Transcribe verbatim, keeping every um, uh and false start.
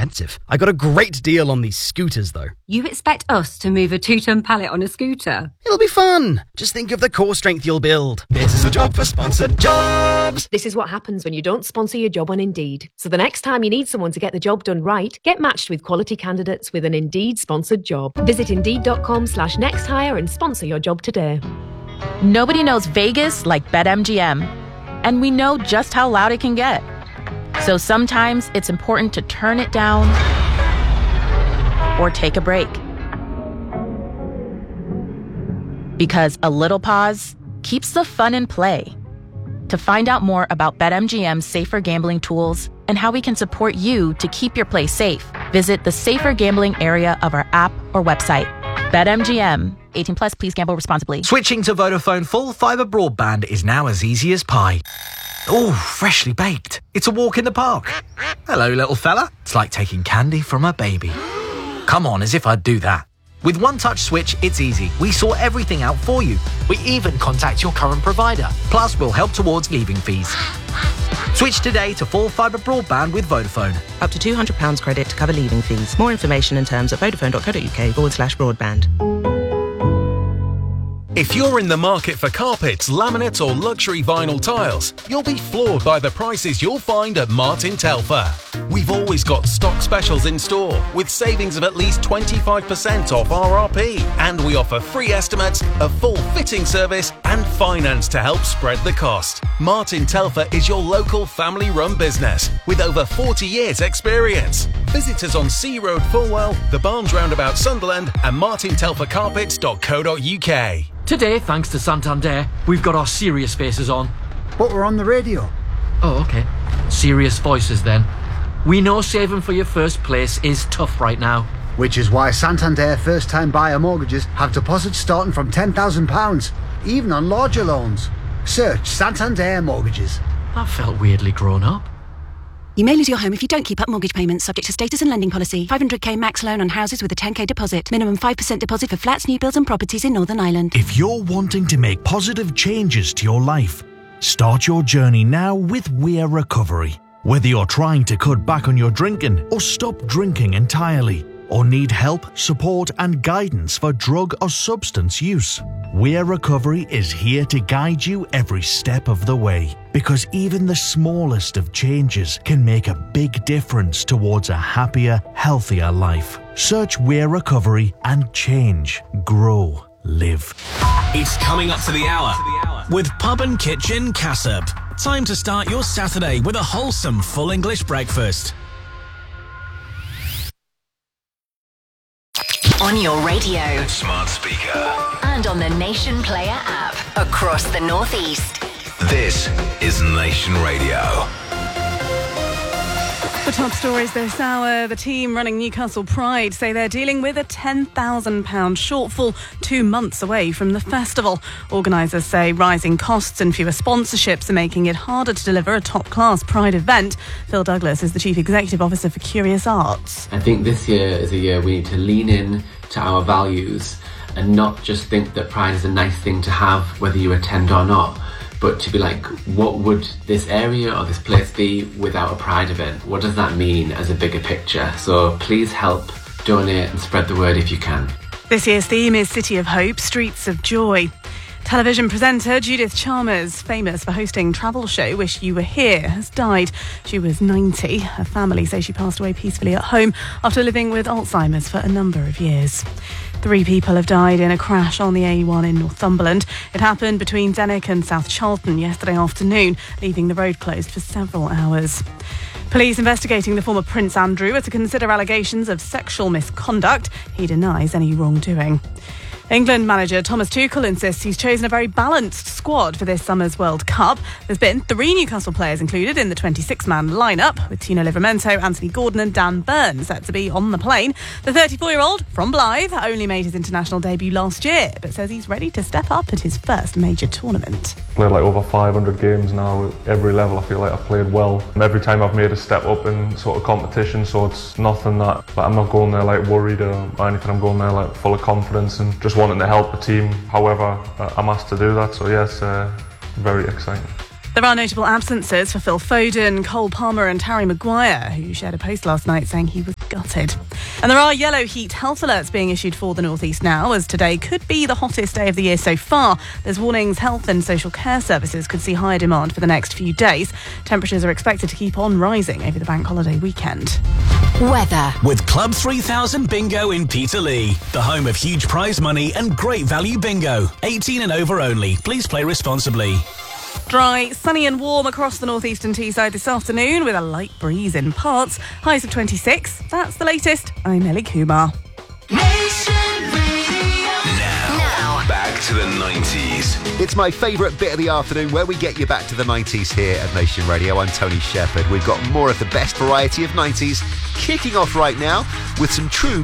expensive. I got a great deal on these scooters, though. You expect us to move a two-ton pallet on a scooter? It'll be fun. Just think of the core strength you'll build. This is a job for Sponsored Jobs. This is what happens when you don't sponsor your job on Indeed. So the next time you need someone to get the job done right, get matched with quality candidates with an Indeed-sponsored job. Visit Indeed.com slash next hire and sponsor your job today. Nobody knows Vegas like BetMGM. And we know just how loud it can get. So sometimes it's important to turn it down or take a break. Because a little pause keeps the fun in play. To find out more about BetMGM's safer gambling tools and how we can support you to keep your play safe, visit the safer gambling area of our app or website. BetMGM. eighteen plus, please gamble responsibly. Switching to Vodafone full fibre broadband is now as easy as pie. Oh, freshly baked. It's a walk in the park. Hello, little fella. It's like taking candy from a baby. Come on, as if I'd do that. With One Touch Switch, it's easy. We sort everything out for you. We even contact your current provider. Plus, we'll help towards leaving fees. Switch today to full fibre broadband with Vodafone. Up to two hundred pounds credit to cover leaving fees. More information and terms at vodafone.co.uk forward slash broadband. If you're in the market for carpets, laminates or luxury vinyl tiles, you'll be floored by the prices you'll find at Martin Telfer. We've always got stock specials in store with savings of at least twenty-five percent off R R P. And we offer free estimates, a full fitting service and finance to help spread the cost. Martin Telfer is your local family-run business with over forty years experience. Visit us on Sea Road Fulwell, the Barnes Roundabout Sunderland and martin telfer carpets dot co dot uk. Today, thanks to Santander, we've got our serious faces on. But we're on the radio. Oh, okay. Serious voices then. We know saving for your first place is tough right now. Which is why Santander first-time buyer mortgages have deposits starting from ten thousand pounds, even on larger loans. Search Santander Mortgages. That felt weirdly grown up. You may lose your home if you don't keep up mortgage payments, subject to status and lending policy. five hundred k max loan on houses with a ten k deposit. Minimum five percent deposit for flats, new builds and properties in Northern Ireland. If you're wanting to make positive changes to your life, start your journey now with Weir Recovery. Whether you're trying to cut back on your drinking or stop drinking entirely, or need help, support and guidance for drug or substance use, Weir Recovery is here to guide you every step of the way. Because even the smallest of changes can make a big difference towards a happier, healthier life. Search Weir Recovery and change, grow, live. It's coming up to the hour with Pub and Kitchen Cassop. Time to start your Saturday with a wholesome full English breakfast. On your radio, smart speaker, and on the Nation Player app across the Northeast. This is Nation Radio. The top stories this hour. The team running Newcastle Pride say they're dealing with a ten thousand pounds shortfall two months away from the festival. Organisers say rising costs and fewer sponsorships are making it harder to deliver a top-class Pride event. Phil Douglas is the Chief Executive Officer for Curious Arts. I think this year is a year we need to lean in to our values and not just think that Pride is a nice thing to have whether you attend or not, but to be like, what would this area or this place be without a Pride event? What does that mean as a bigger picture? So please help, donate and spread the word if you can. This year's theme is City of Hope, Streets of Joy. Television presenter Judith Chalmers, famous for hosting travel show Wish You Were Here, has died. She was ninety. Her family say she passed away peacefully at home after living with Alzheimer's for a number of years. Three people have died in a crash on the A one in Northumberland. It happened between Denwick and South Charlton yesterday afternoon, leaving the road closed for several hours. Police investigating the former Prince Andrew are to consider allegations of sexual misconduct. He denies any wrongdoing. England manager Thomas Tuchel insists he's chosen a very balanced squad for this summer's World Cup. There's been three Newcastle players included in the twenty-six man lineup, with Tino Livramento, Anthony Gordon and Dan Burn set to be on the plane. The thirty-four-year-old from Blyth only made his international debut last year, but says he's ready to step up at his first major tournament. Played like over five hundred games now at every level. I feel like I've played well. Every time I've made a step up in sort of competition, so it's nothing that like, I'm not going there like worried or, or anything. I'm going there like full of confidence and just wanting to help the team however I'm asked to do that. So yes, uh, very exciting. There are notable absences for Phil Foden, Cole Palmer and Harry Maguire, who shared a post last night saying he was gutted. And there are yellow heat health alerts being issued for the northeast now, as today could be the hottest day of the year so far. There's warnings health and social care services could see higher demand for the next few days. Temperatures are expected to keep on rising over the bank holiday weekend. Weather. With Club three thousand Bingo in Peterlee, the home of huge prize money and great value bingo. eighteen and over only. Please play responsibly. Dry, sunny and warm across the northeastern Teesside this afternoon with a light breeze in parts. Highs of twenty-six. That's the latest. I'm Ellie Kumar. Back to the nineties. It's my favourite bit of the afternoon where we get you back to the nineties here at Nation Radio. I'm Tony Shepherd. We've got more of the best variety of nineties kicking off right now with some true